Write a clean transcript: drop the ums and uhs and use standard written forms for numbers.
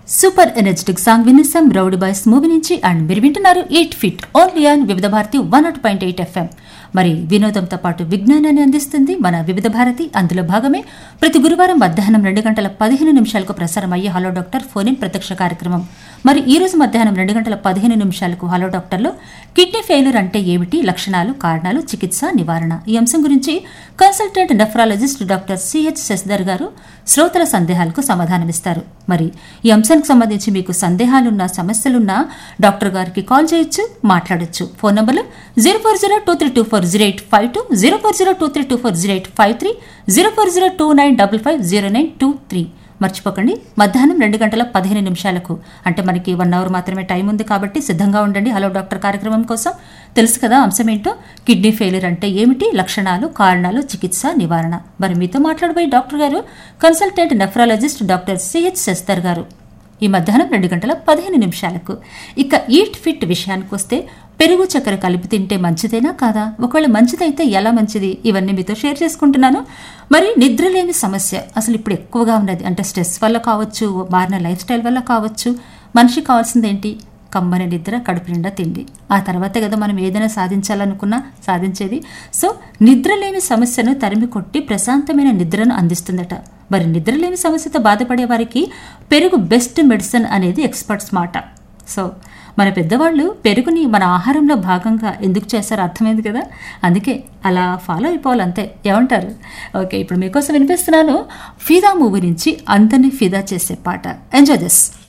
Super energetic song వినిసం rowdy boys movie నుంచి. And మీరు వింటున్నారు 8 ఫిట్ ఓన్లీ ఆన్ వివిధ భారతి 100.8 FM. మరి వినోదంతో పాటు విజ్ఞానాన్ని అందిస్తుంది మన వివిధ భారతి. అందులో భాగమే ప్రతి గురువారం మధ్యాహ్నం 2:15 ప్రసారం అయ్యే హలో డాక్టర్ ఫోన్ ఇన్ ప్రత్యక్ష కార్యక్రమం. మరి ఈ రోజు మధ్యాహ్నం 2:15 హలో డాక్టర్లో కిడ్నీ ఫెయిల్యూర్ అంటే ఏమిటి, లక్షణాలు, కారణాలు, చికిత్స, నివారణ ఈ అంశం గురించి consultant nephrologist doctor CH Shashidhar గారు శ్రోతల సందేహాలకు సమాధానమిస్తారు. మరి ఈ అంశానికి సంబంధించి మీకు సందేహాలున్నా, సమస్యలున్నా డాక్టర్ గారికి కాల్ చేయొచ్చు, మాట్లాడొచ్చు. ఫోన్ నంబర్లు 0402324085, 0402324083, 040295500923. మర్చిపోకండి, మధ్యాహ్నం 2:15 అంటే మనకి 1 అవర్ మాత్రమే టైం ఉంది కాబట్టి సిద్ధంగా ఉండండి హలో డాక్టర్ కార్యక్రమం కోసం. తెలుసు కదా అంశం ఏంటో, కిడ్నీ ఫెయిల్యూర్ అంటే ఏమిటి, లక్షణాలు, కారణాలు, చికిత్స, నివారణ. మరి మీతో మాట్లాడబోయే డాక్టర్ గారు consultant nephrologist doctor CH Shashidhar గారు. ఈ మధ్యాహ్నం 2:15. ఇక ఈట్ ఫిట్ విషయానికి వస్తే, పెరుగు చక్కెర కలిపి తింటే మంచిదేనా కాదా, ఒకవేళ మంచిదైతే ఎలా మంచిది, ఇవన్నీ మీతో షేర్ చేసుకుంటున్నాను. మరి నిద్రలేని సమస్య అసలు ఇప్పుడు ఎక్కువగా ఉన్నది. అంటే స్ట్రెస్ వల్ల కావచ్చు, మారిన లైఫ్ స్టైల్ వల్ల కావచ్చు. మనిషి కావాల్సింది ఏంటి? కమ్మని నిద్ర, కడుపు నిండా తిండి. ఆ తర్వాతే కదా మనం ఏదైనా సాధించాలనుకున్నా సాధించేది. సో నిద్రలేని సమస్యను తరిమి కొట్టి ప్రశాంతమైన నిద్రను అందిస్తుందట. మరి నిద్రలేని సమస్యతో బాధపడే వారికి పెరుగు బెస్ట్ మెడిసిన్ అనేది ఎక్స్పర్ట్స్ మాట. సో మన పెద్దవాళ్ళు పెరుగుని మన ఆహారంలో భాగంగా ఎందుకు చేస్తారో అర్థమైంది కదా. అందుకే అలా ఫాలో అయిపోవాలంతే. ఏమంటారు? ఓకే, ఇప్పుడు మీకోసం వినిపిస్తున్నాను ఫిదా మూవీ నుంచి అందరినీ ఫిదా చేసే పాట. Enjoy this.